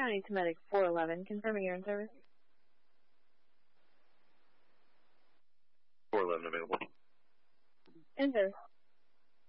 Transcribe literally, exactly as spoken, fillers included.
County to Medic four eleven, confirming you're in service. four eleven available. In service.